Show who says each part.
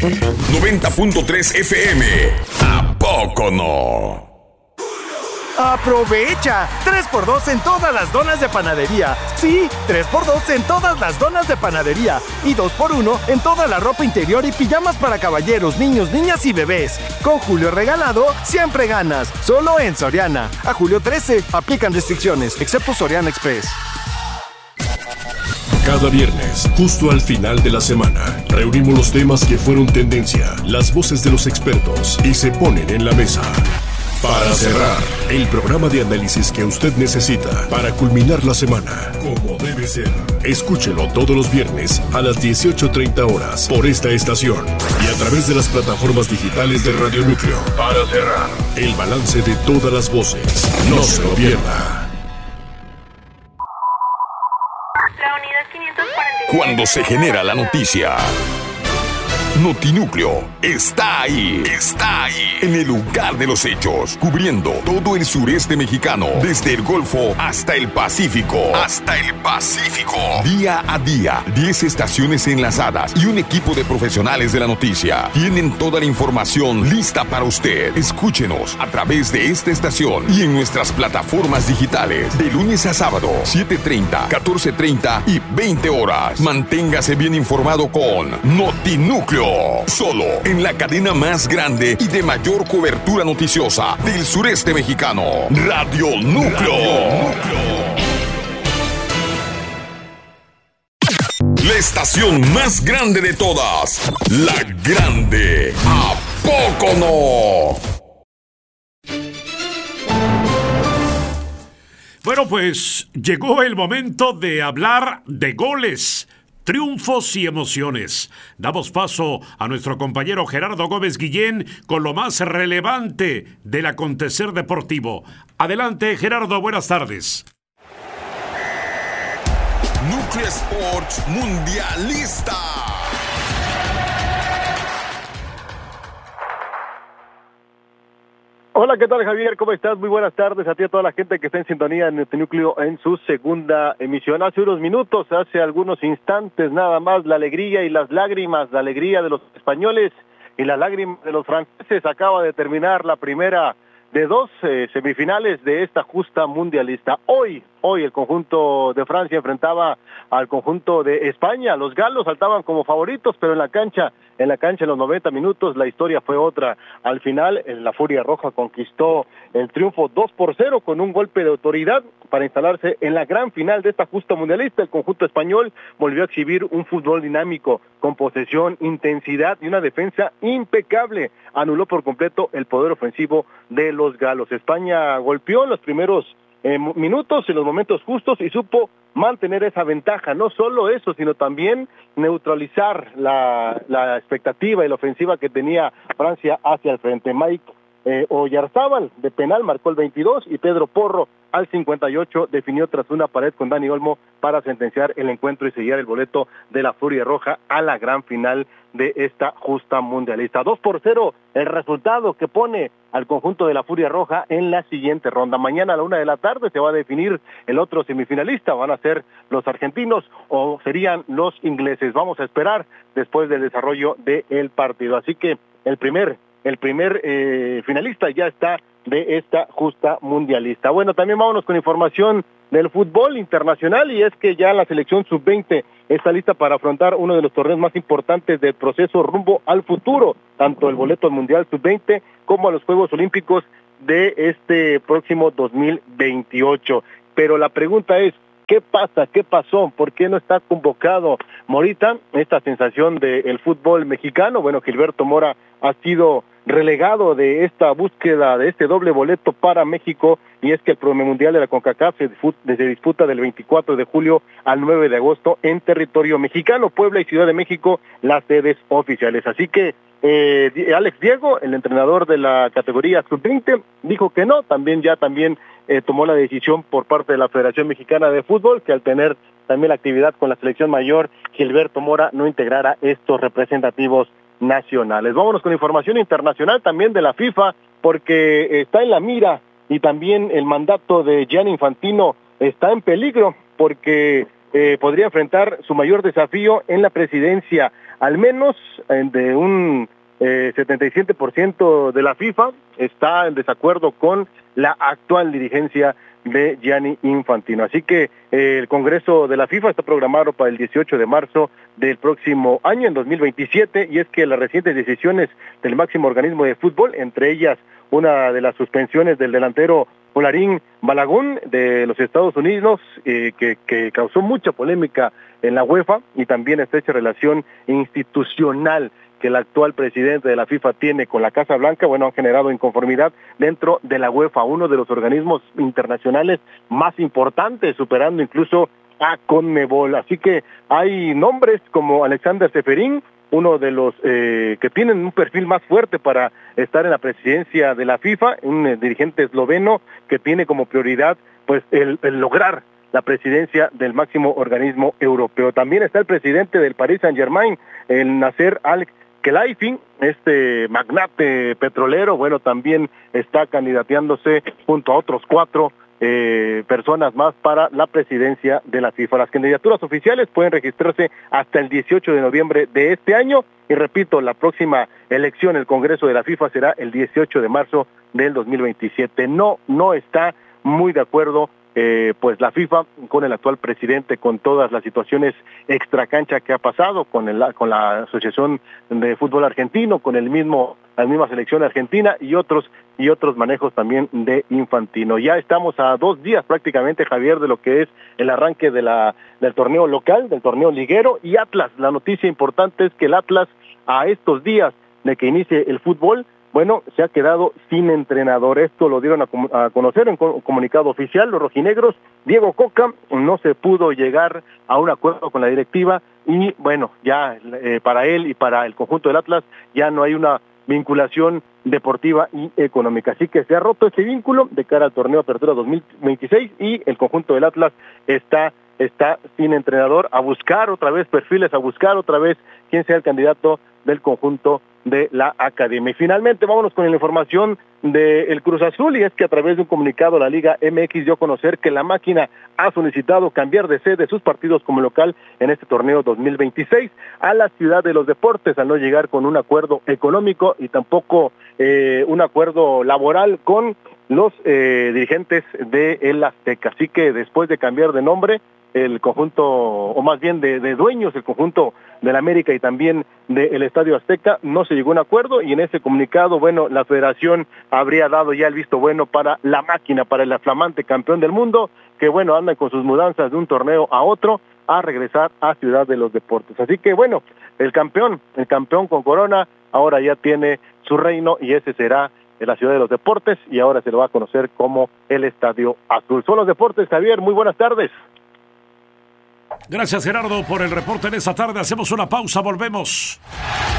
Speaker 1: 90.3 FM. ¿A poco no?
Speaker 2: ¡Aprovecha! 3x2 en todas las donas de panadería. Sí, 3x2 en todas las donas de panadería. Y 2x1 en toda la ropa interior y pijamas para caballeros, niños, niñas y bebés. Con Julio Regalado, siempre ganas. Solo en Soriana. A julio 13, aplican restricciones, excepto Soriana Express.
Speaker 3: Cada viernes, justo al final de la semana, reunimos los temas que fueron tendencia, las voces de los expertos y se ponen en la mesa. Para cerrar, el programa de análisis que usted necesita para culminar la semana, como debe ser. Escúchelo todos los viernes a las 18:30 horas por esta estación y a través de las plataformas digitales de Radio Núcleo. Para cerrar, el balance de todas las voces. No se lo pierda.
Speaker 4: La unidad 545.
Speaker 1: Cuando se genera la noticia, Notinúcleo está ahí. Está ahí. En el lugar de los hechos. Cubriendo todo el sureste mexicano. Desde el Golfo hasta el Pacífico. Hasta el Pacífico. Día a día. 10 estaciones enlazadas. Y un equipo de profesionales de la noticia. Tienen toda la información lista para usted. Escúchenos a través de esta estación. Y en nuestras plataformas digitales. De lunes a sábado. 7:30, 14:30 y 20 horas. Manténgase bien informado con Notinúcleo. Solo en la cadena más grande y de mayor cobertura noticiosa del sureste mexicano. Radio Núcleo. La estación más grande de todas. La Grande. ¿A poco no?
Speaker 5: Bueno, pues llegó el momento de hablar de goles, triunfos y emociones. Damos paso a nuestro compañero Gerardo Gómez Guillén con lo más relevante del acontecer deportivo. Adelante, Gerardo, buenas tardes.
Speaker 1: Núcleo Sports Mundialista.
Speaker 6: Hola, ¿qué tal, Javier? ¿Cómo estás? Muy buenas tardes a ti y a toda la gente que está en sintonía en Notinúcleo en su segunda emisión. Hace unos minutos, hace algunos instantes nada más, la alegría y las lágrimas, la alegría de los españoles y las lágrimas de los franceses. Acaba de terminar la primera de dos semifinales de esta justa mundialista. Hoy el conjunto de Francia enfrentaba al conjunto de España. Los galos saltaban como favoritos, pero en la cancha en los 90 minutos la historia fue otra. Al final, la Furia Roja conquistó el triunfo 2-0 con un golpe de autoridad para instalarse en la gran final de esta justa mundialista. El conjunto español volvió a exhibir un fútbol dinámico, con posesión, intensidad y una defensa impecable. Anuló por completo el poder ofensivo de los galos. España golpeó en los primeros minutos, en los momentos justos, y supo mantener esa ventaja. No solo eso, sino también neutralizar la expectativa y la ofensiva que tenía Francia hacia el frente. Mike Oyarzábal de penal marcó el 22 y Pedro Porro al 58 definió tras una pared con Dani Olmo para sentenciar el encuentro y sellar el boleto de la Furia Roja a la gran final de esta justa mundialista. 2-0 el resultado que pone al conjunto de la Furia Roja en la siguiente ronda. Mañana a la 1:00 p.m. se va a definir el otro semifinalista. Van a ser los argentinos o serían los ingleses. Vamos a esperar después del desarrollo del partido. Así que el primer finalista ya está de esta justa mundialista. Bueno, también vámonos con información del fútbol internacional, y es que ya la selección sub-20 está lista para afrontar uno de los torneos más importantes del proceso rumbo al futuro, tanto el boleto al Mundial sub-20 como a los Juegos Olímpicos de este próximo 2028. Pero la pregunta es, ¿qué pasa? ¿Qué pasó? ¿Por qué no está convocado Morita? Esta sensación del fútbol mexicano. Bueno, Gilberto Mora ha sido relegado de esta búsqueda de este doble boleto para México, y es que el Premio Mundial de la CONCACAF se disputa del 24 de julio al 9 de agosto en territorio mexicano. Puebla y Ciudad de México, las sedes oficiales. Así que Alex Diego, el entrenador de la categoría sub-20, dijo que no. También tomó la decisión por parte de la Federación Mexicana de Fútbol que al tener también la actividad con la selección mayor, Gilberto Mora no integrara estos representativos nacionales. Vámonos con información internacional también de la FIFA, porque está en la mira y también el mandato de Gianni Infantino está en peligro, porque podría enfrentar su mayor desafío en la presidencia, al menos de un 77% de la FIFA está en desacuerdo con la actual dirigencia de Gianni Infantino. Así que el Congreso de la FIFA está programado para el 18 de marzo del próximo año, en 2027, y es que las recientes decisiones del máximo organismo de fútbol, entre ellas una de las suspensiones del delantero Olarín Balogun de los Estados Unidos, que causó mucha polémica en la UEFA, y también estrecha relación institucional que el actual presidente de la FIFA tiene con la Casa Blanca, bueno, han generado inconformidad dentro de la UEFA, uno de los organismos internacionales más importantes, superando incluso a CONMEBOL. Así que hay nombres como Alexander Seferin, uno de los que tienen un perfil más fuerte para estar en la presidencia de la FIFA, un dirigente esloveno que tiene como prioridad pues el lograr la presidencia del máximo organismo europeo. También está el presidente del Paris Saint-Germain, el Nasser Al-Khelaifi, este magnate petrolero, bueno, también está candidateándose junto a otros 4 personas más para la presidencia de la FIFA. Las candidaturas oficiales pueden registrarse hasta el 18 de noviembre de este año, y repito, la próxima elección, el Congreso de la FIFA, será el 18 de marzo del 2027. No está muy de acuerdo pues la FIFA con el actual presidente, con todas las situaciones extracancha que ha pasado con la Asociación de Fútbol Argentino, con la misma selección argentina y otros manejos también de Infantino. Ya estamos a 2 días prácticamente, Javier, de lo que es el arranque del torneo local, del torneo liguero, y Atlas. La noticia importante es que el Atlas, a estos días de que inicie el fútbol, bueno, se ha quedado sin entrenador. Esto lo dieron a conocer en un comunicado oficial los rojinegros. Diego Coca no se pudo llegar a un acuerdo con la directiva, y bueno, ya para él y para el conjunto del Atlas ya no hay una vinculación deportiva y económica. Así que se ha roto este vínculo de cara al torneo Apertura 2026, y el conjunto del Atlas está sin entrenador, a buscar otra vez perfiles, a buscar otra vez quién sea el candidato del conjunto de la academia. Y finalmente vámonos con la información del Cruz Azul, y es que a través de un comunicado la Liga MX dio a conocer que la máquina ha solicitado cambiar de sede sus partidos como local en este torneo 2026 a la Ciudad de los Deportes, al no llegar con un acuerdo económico y tampoco un acuerdo laboral con los dirigentes de el Azteca. Así que después de cambiar de nombre, el conjunto, o más bien de dueños, el conjunto del América y también del Estadio Azteca, no se llegó a un acuerdo, y en ese comunicado, bueno, la federación habría dado ya el visto bueno para la máquina, para el flamante campeón del mundo, que bueno, andan con sus mudanzas de un torneo a otro, a regresar a Ciudad de los Deportes. Así que bueno, el campeón con corona, ahora ya tiene su reino, y ese será en la Ciudad de los Deportes, y ahora se lo va a conocer como el Estadio Azul. Son los deportes, Javier, muy buenas tardes.
Speaker 5: Gracias, Gerardo, por el reporte en esta tarde. Hacemos una pausa, volvemos.